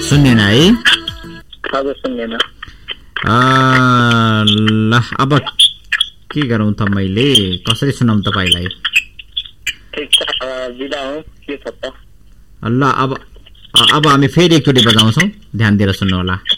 सुन्नेन है? हजुर सुन्नेन। ल अब के गरौँ त, मैले कसरी सुनाउँ तपाईलाई? ठीक छ, बिदा हौ, के छ त? ल अब हामी फेरि एकचोटि बजाउँछौँ, ध्यान दिएर सुन्नु होला।